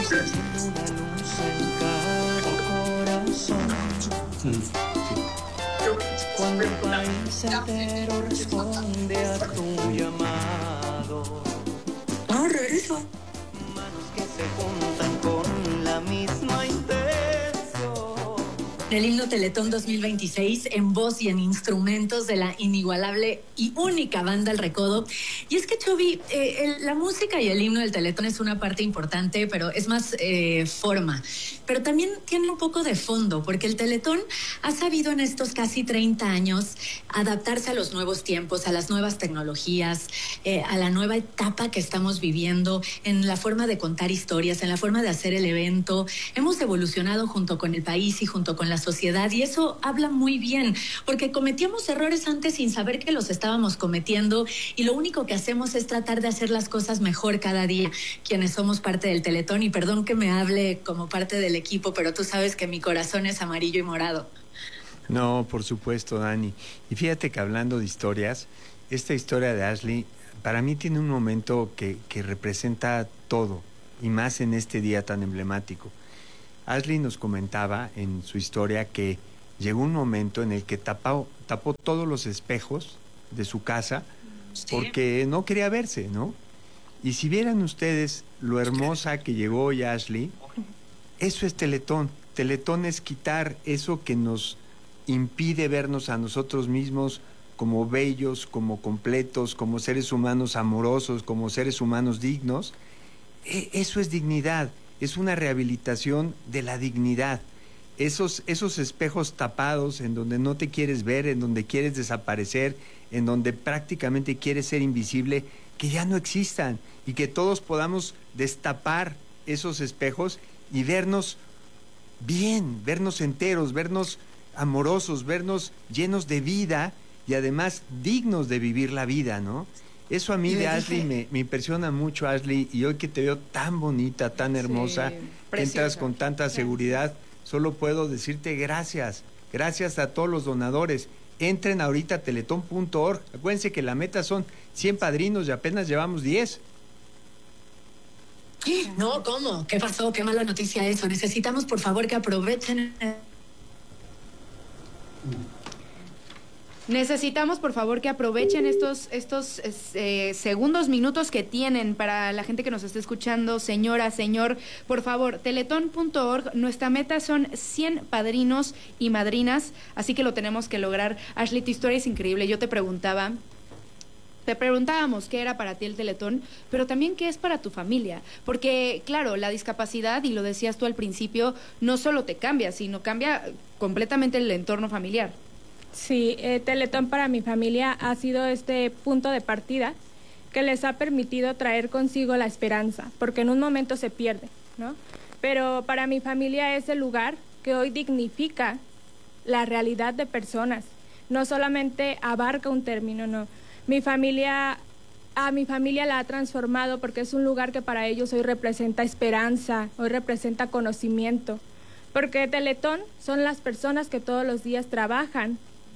Una luz en cada corazón. Cuando el país entero responde a tu llamado. No, regreso. Manos que se juntan con la misma intención. El himno Teletón 2026 en voz y en instrumentos de la inigualable y única banda El Recodo. Y es que, Chovy, la música y el himno del Teletón es una parte importante, pero es más forma. Pero también tiene un poco de fondo, porque el Teletón ha sabido en estos casi 30 años adaptarse a los nuevos tiempos, a las nuevas tecnologías, a la nueva etapa que estamos viviendo, en la forma de contar historias, en la forma de hacer el evento. Hemos evolucionado junto con el país y junto con la sociedad, y eso habla muy bien, porque cometíamos errores antes sin saber que los estábamos cometiendo, y lo único que hacemos es tratar de hacer las cosas mejor cada día, quienes somos parte del Teletón. Y perdón que me hable como parte del equipo, pero tú sabes que mi corazón es amarillo y morado. No, por supuesto, Dani. Y fíjate que hablando de historias, esta historia de Ashley, para mí tiene un momento que representa todo, y más en este día tan emblemático. Ashley nos comentaba en su historia que llegó un momento en el que tapó todos los espejos de su casa, sí, porque no quería verse, ¿no? Y si vieran ustedes lo hermosa que llegó hoy Ashley, eso es Teletón. Teletón es quitar eso que nos impide vernos a nosotros mismos como bellos, como completos, como seres humanos amorosos, como seres humanos dignos. Eso es dignidad. Es una rehabilitación de la dignidad. Esos espejos tapados en donde no te quieres ver, en donde quieres desaparecer, en donde prácticamente quieres ser invisible, que ya no existan, y que todos podamos destapar esos espejos y vernos bien, vernos enteros, vernos amorosos, vernos llenos de vida y además dignos de vivir la vida, ¿no? Eso a mí de Ashley me impresiona mucho, Ashley, y hoy que te veo tan bonita, tan hermosa, que entras con tanta seguridad, solo puedo decirte gracias. Gracias a todos los donadores. Entren ahorita a teletón.org. Acuérdense que la meta son 100 padrinos y apenas llevamos 10. No, ¿cómo? ¿Qué pasó? Qué mala noticia eso. Necesitamos, por favor, que aprovechen... Necesitamos, por favor, que aprovechen estos segundos, minutos que tienen para la gente que nos está escuchando. Señora, señor, por favor, teletón.org. Nuestra meta son 100 padrinos y madrinas, así que lo tenemos que lograr. Ashley, tu historia es increíble. Yo te preguntábamos qué era para ti el Teletón, pero también qué es para tu familia, porque claro, la discapacidad, y lo decías tú al principio, no solo te cambia, sino cambia completamente el entorno familiar. Sí, Teletón para mi familia ha sido este punto de partida que les ha permitido traer consigo la esperanza, porque en un momento se pierde, ¿no? Pero para mi familia es el lugar que hoy dignifica la realidad de personas, no solamente abarca un término, no. A mi familia la ha transformado porque es un lugar que para ellos hoy representa esperanza, hoy representa conocimiento, porque Teletón son las personas que todos los días trabajan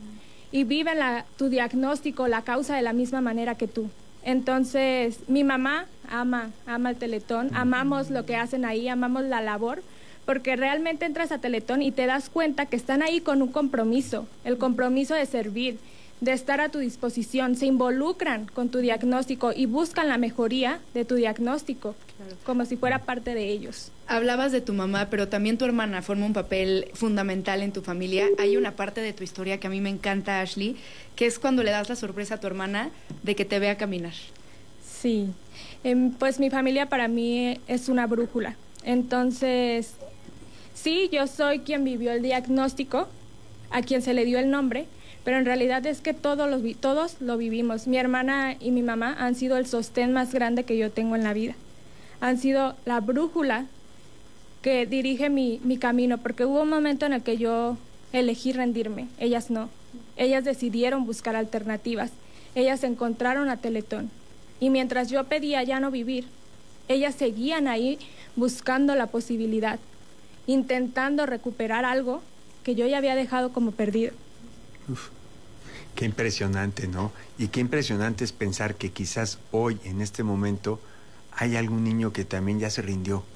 y viven tu diagnóstico, la causa de la misma manera que tú. Entonces, mi mamá ama el Teletón, amamos lo que hacen ahí, amamos la labor, porque realmente entras a Teletón y te das cuenta que están ahí con un compromiso, el compromiso de servir, de estar a tu disposición, se involucran con tu diagnóstico y buscan la mejoría de tu diagnóstico, claro, como si fuera parte de ellos. Hablabas de tu mamá, pero también tu hermana forma un papel fundamental en tu familia. Hay una parte de tu historia que a mí me encanta, Ashley, que es cuando le das la sorpresa a tu hermana de que te vea caminar. Sí, pues mi familia para mí es una brújula. Entonces, sí, yo soy quien vivió el diagnóstico, a quien se le dio el nombre, pero en realidad es que todos lo vivimos. Mi hermana y mi mamá han sido el sostén más grande que yo tengo en la vida. Han sido la brújula que dirige mi camino, porque hubo un momento en el que yo elegí rendirme, ellas no. Ellas decidieron buscar alternativas, ellas encontraron a Teletón. Y mientras yo pedía ya no vivir, ellas seguían ahí buscando la posibilidad, intentando recuperar algo que yo ya había dejado como perdido. Uf, qué impresionante, ¿no? Y qué impresionante es pensar que quizás hoy, en este momento, hay algún niño que también ya se rindió.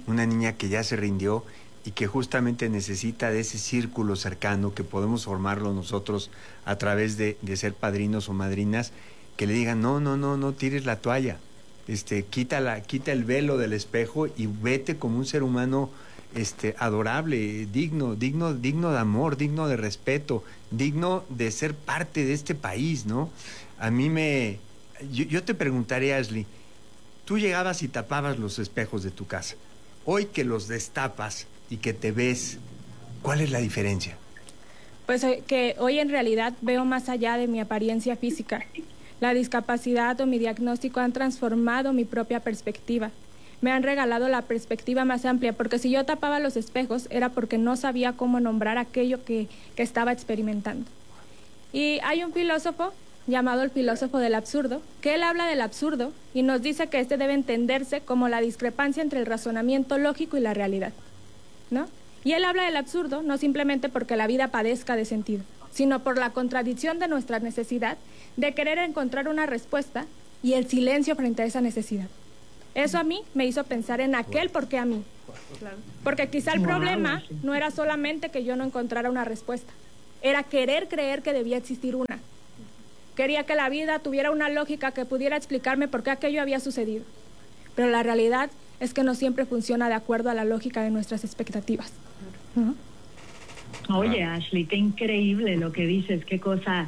una niña que ya se rindió y que justamente necesita de ese círculo cercano que podemos formarlo nosotros a través de ser padrinos o madrinas, que le digan, no tires la toalla, quita el velo del espejo y vete como un ser humano adorable, digno de amor, digno de respeto, digno de ser parte de este país, ¿no? Yo te preguntaré, Ashley, tú llegabas y tapabas los espejos de tu casa. Hoy que los destapas y que te ves, ¿cuál es la diferencia? Pues que hoy en realidad veo más allá de mi apariencia física. La discapacidad o mi diagnóstico han transformado mi propia perspectiva. Me han regalado la perspectiva más amplia, porque si yo tapaba los espejos era porque no sabía cómo nombrar aquello que estaba experimentando. Y hay un filósofo llamado el filósofo del absurdo, que él habla del absurdo y nos dice que este debe entenderse como la discrepancia entre el razonamiento lógico y la realidad, ¿no? Y él habla del absurdo no simplemente porque la vida padezca de sentido, sino por la contradicción de nuestra necesidad de querer encontrar una respuesta y el silencio frente a esa necesidad. Eso a mí me hizo pensar en aquel por qué a mí. Porque quizá el problema no era solamente que yo no encontrara una respuesta, era querer creer que debía existir una. Quería que la vida tuviera una lógica que pudiera explicarme por qué aquello había sucedido. Pero la realidad es que no siempre funciona de acuerdo a la lógica de nuestras expectativas. Oye, Ashley, qué increíble lo que dices, qué cosa,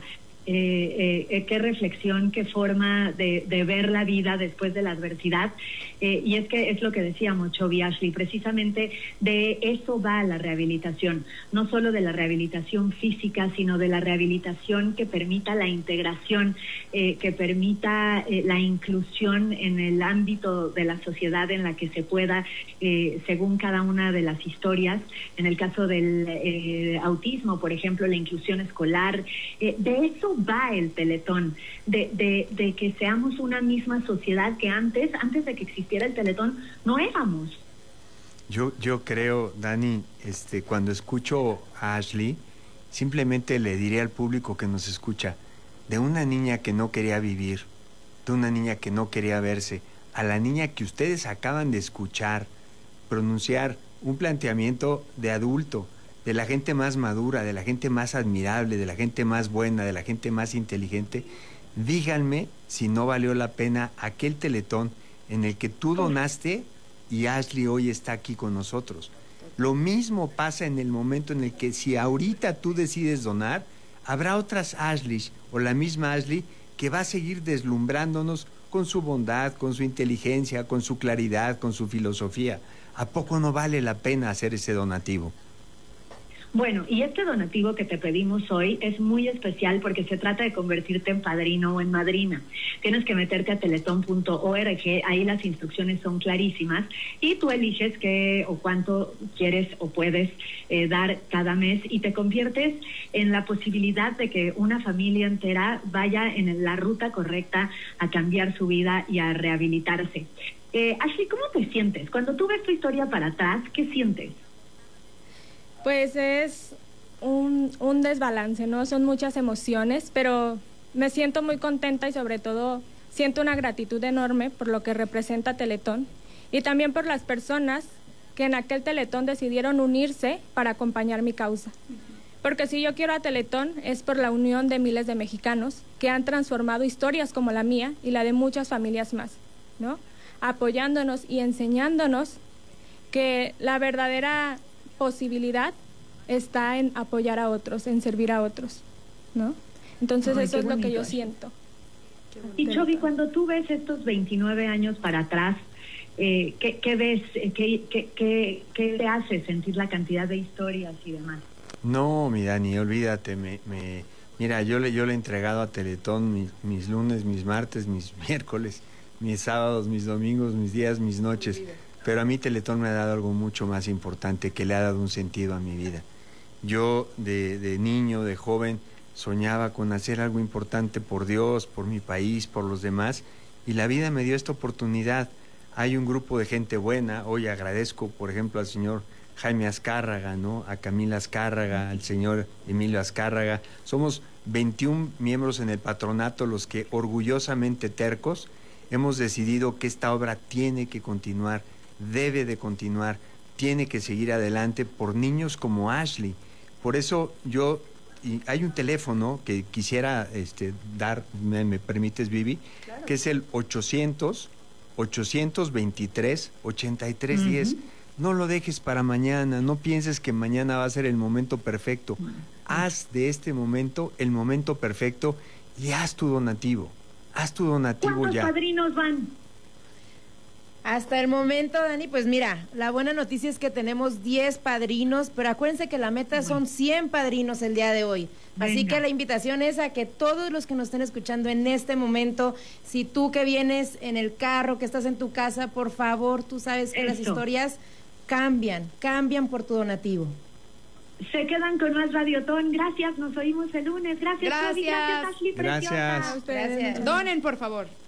qué reflexión, qué forma de ver la vida después de la adversidad. Y es que es lo que decíamos, Chovy, Ashley, precisamente de eso va la rehabilitación, no solo de la rehabilitación física, sino de la rehabilitación que permita la integración, que permita la inclusión en el ámbito de la sociedad en la que se pueda, según cada una de las historias. En el caso del autismo, por ejemplo, la inclusión escolar, de eso va el Teletón, de que seamos una misma sociedad que antes de que existiera el Teletón no éramos. Yo creo, Dani, cuando escucho a Ashley, simplemente le diré al público que nos escucha, de una niña que no quería vivir, de una niña que no quería verse, a la niña que ustedes acaban de escuchar pronunciar un planteamiento de adulto, de la gente más madura, de la gente más admirable, de la gente más buena, de la gente más inteligente. Díganme si no valió la pena aquel Teletón en el que tú donaste y Ashley hoy está aquí con nosotros. Lo mismo pasa en el momento en el que si ahorita tú decides donar, habrá otras Ashleys o la misma Ashley que va a seguir deslumbrándonos con su bondad, con su inteligencia, con su claridad, con su filosofía. ¿A poco no vale la pena hacer ese donativo? Bueno, y este donativo que te pedimos hoy es muy especial porque se trata de convertirte en padrino o en madrina. Tienes que meterte a teletón.org, ahí las instrucciones son clarísimas y tú eliges qué o cuánto quieres o puedes dar cada mes y te conviertes en la posibilidad de que una familia entera vaya en la ruta correcta a cambiar su vida y a rehabilitarse. Ashley, ¿cómo te sientes? Cuando tú ves tu historia para atrás, ¿qué sientes? Pues es un desbalance, ¿no? Son muchas emociones, pero me siento muy contenta y sobre todo siento una gratitud enorme por lo que representa Teletón y también por las personas que en aquel Teletón decidieron unirse para acompañar mi causa. Porque si yo quiero a Teletón es por la unión de miles de mexicanos que han transformado historias como la mía y la de muchas familias más, ¿no? Apoyándonos y enseñándonos que la verdadera posibilidad está en apoyar a otros, en servir a otros, ¿no? Entonces eso es lo que yo siento. Y Chovy, cuando tú ves estos 29 años para atrás, ¿qué ves? ¿Qué te hace sentir la cantidad de historias y demás? No, mi Dani, olvídate. Mira, yo le he entregado a Teletón mis lunes, mis martes, mis miércoles, mis sábados, mis domingos, mis días, mis noches. Pero a mí Teletón me ha dado algo mucho más importante, que le ha dado un sentido a mi vida. Yo de niño, de joven, soñaba con hacer algo importante por Dios, por mi país, por los demás, y la vida me dio esta oportunidad. Hay un grupo de gente buena. Hoy agradezco, por ejemplo, al señor Jaime Azcárraga, ¿no? A Camila Azcárraga, al señor Emilio Azcárraga. Somos 21 miembros en el patronato los que orgullosamente tercos hemos decidido que esta obra tiene que continuar debe de continuar, tiene que seguir adelante por niños como Ashley. Por eso hay un teléfono que quisiera dar, ¿me permites, Vivi? Claro. Que es el 800-823-8310. No lo dejes para mañana, no pienses que mañana va a ser el momento perfecto. Haz de este momento el momento perfecto y haz tu donativo. Haz tu donativo ¿Cuántos ya. padrinos van? Hasta el momento, Dani, pues mira, la buena noticia es que tenemos 10 padrinos, pero acuérdense que la meta son 100 padrinos el día de hoy. Así Venga. que la invitación es a que todos los que nos estén escuchando en este momento, si tú que vienes en el carro, que estás en tu casa, por favor, tú sabes que las historias cambian por tu donativo. Se quedan con más Radiotón. Gracias, nos oímos el lunes. Gracias, Javi. Gracias, Ashley, preciosa. Gracias. Donen, por favor.